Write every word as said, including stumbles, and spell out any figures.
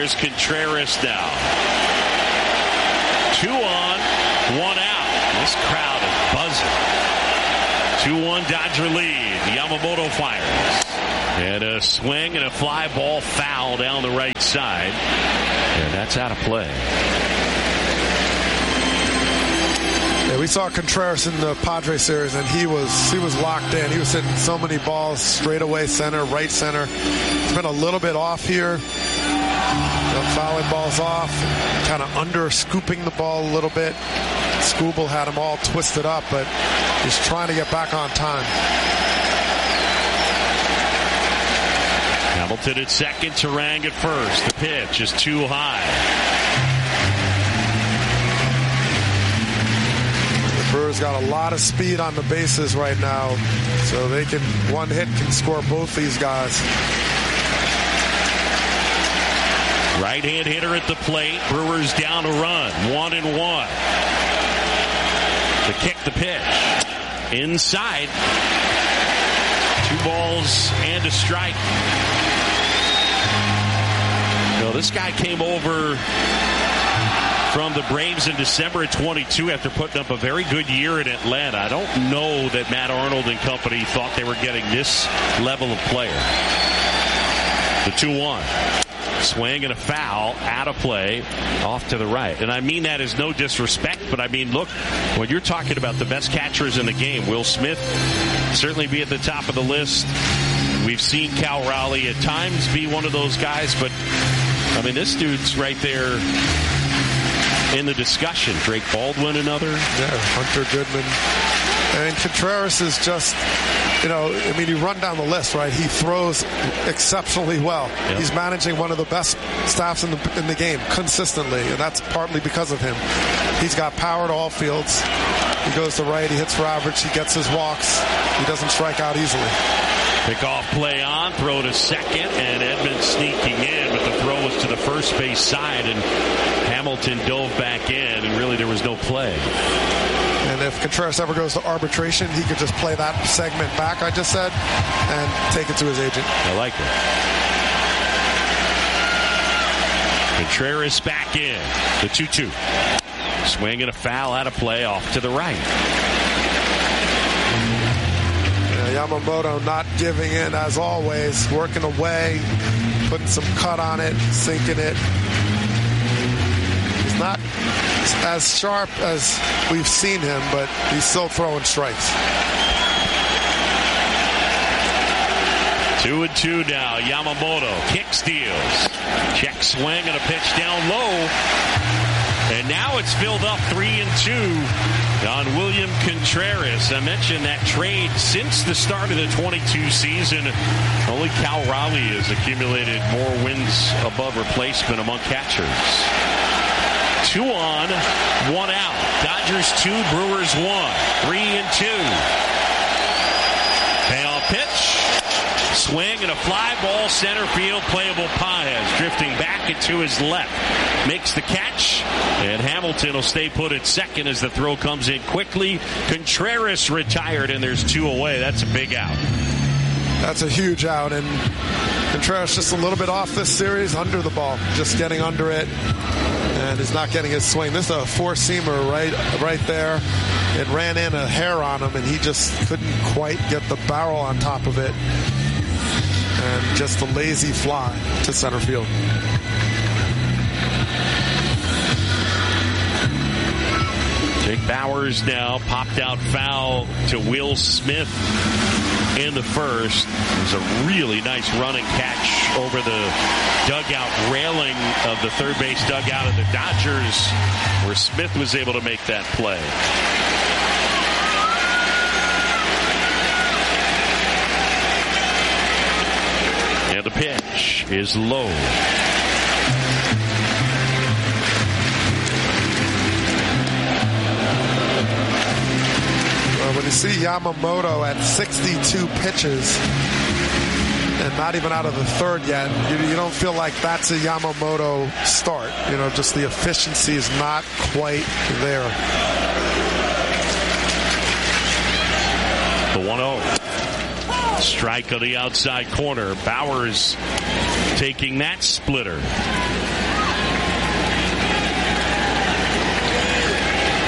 Here's Contreras now. Two on, one out. This crowd is buzzing. two one Dodger lead. Yamamoto fires. And a swing and a fly ball foul down the right side. And that's out of play. Yeah, we saw Contreras in the Padres series, and he was he was locked in. He was hitting so many balls straight away center, right center. It's been a little bit off here. You know, fouling balls off, kind of under scooping the ball a little bit. Skubal had him all twisted up, but he's trying to get back on time. Hamilton at second, Turang at first. The pitch is too high. The Brewers got a lot of speed on the bases right now, so they can, one hit can score both these guys. Right-hand hitter at the plate. Brewers down a run. One and one. The kick, the pitch. Inside. Two balls and a strike. So this guy came over from the Braves in December of twenty-two after putting up a very good year in Atlanta. I don't know that Matt Arnold and company thought they were getting this level of player. The two one. Swing and a foul, out of play, off to the right. And I mean that as no disrespect, but I mean, look, when you're talking about the best catchers in the game, Will Smith certainly be at the top of the list. We've seen Cal Raleigh at times be one of those guys, but, I mean, this dude's right there in the discussion. Drake Baldwin, another. Yeah, Hunter Goodman. And Contreras is just, you know, I mean, you run down the list, right? He throws exceptionally well. Yep. He's managing one of the best staffs in the in the game consistently, and that's partly because of him. He's got power to all fields. He goes to right, he hits for average, he gets his walks. He doesn't strike out easily. Pick-off play on, throw to second, and Edmonds sneaking in, but the throw was to the first base side, and Hamilton dove back in, and really there was no play. And if Contreras ever goes to arbitration, he could just play that segment back, I just said, and take it to his agent. I like it. Contreras back in. The two two. Swing and a foul out of play off to the right. Yeah, Yamamoto not giving in as always, working away, putting some cut on it, sinking it. He's not as sharp as we've seen him, but he's still throwing strikes. Two and two now. Yamamoto kick steals. Check swing and a pitch down low. And now it's filled up three and two on William Contreras. I mentioned that trade since the start of the twenty-two season. Only Cal Raleigh has accumulated more wins above replacement among catchers. Two on, one out. Dodgers two, Brewers one. Three and two. Payoff pitch. Swing and a fly ball center field. Playable Paez drifting back into his left. Makes the catch. And Hamilton will stay put at second as the throw comes in quickly. Contreras retired and there's two away. That's a big out. That's a huge out. And Contreras just a little bit off this series, under the ball. Just getting under it. And is not getting his swing. This is a four-seamer right, right there. It ran in a hair on him, and he just couldn't quite get the barrel on top of it. And just a lazy fly to center field. Jake Bauers now popped out foul to Will Smith in the first. It was a really nice running catch over the dugout railing of the third base dugout of the Dodgers, where Smith was able to make that play. And the pitch is low. When you see Yamamoto at sixty-two pitches and not even out of the third yet, you, you don't feel like that's a Yamamoto start. You know, just the efficiency is not quite there. The one oh. Strike on the outside corner. Bauers taking that splitter.